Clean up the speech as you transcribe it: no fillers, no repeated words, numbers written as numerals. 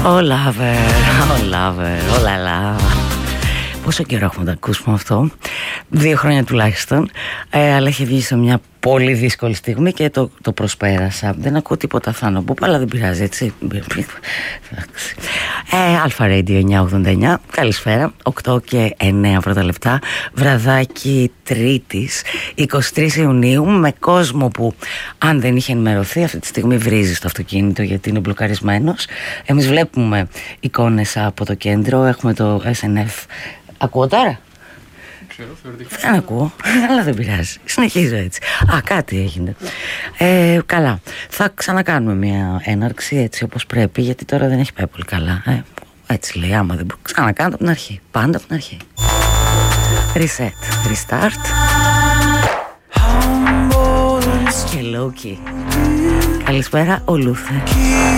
Oh lover, oh lover, oh la la. Πόσο καιρό έχουμε να το ακούσουμε αυτό? 2 χρόνια τουλάχιστον. Αλλά είχε βγει σε μια πολύ δύσκολη στιγμή και το προσπέρασα. Δεν ακούω τίποτα Θάνο Μπούπα, αλλά δεν πειράζει, έτσι. Αλφα Radio 989. Καλησπέρα. 8 και 9 πρώτα λεπτά. Βραδάκι Τρίτης 23 Ιουνίου, με κόσμο που, αν δεν είχε ενημερωθεί, αυτή τη στιγμή βρίζει στο αυτοκίνητο γιατί είναι μπλοκαρισμένος. Εμείς βλέπουμε εικόνες από το κέντρο. Έχουμε το SNF. Ακούω τώρα? Δεν ακούω, αλλά δεν πειράζει. Συνεχίζω έτσι. Κάτι έγινε. Καλά. Θα ξανακάνουμε μια έναρξη έτσι όπως πρέπει, γιατί τώρα δεν έχει πάει πολύ καλά. Έτσι λέει, άμα δεν ξανακάνω από την αρχή. Πάντα από την αρχή. Reset, restart. Και Loki. Καλησπέρα, ο Λούθε.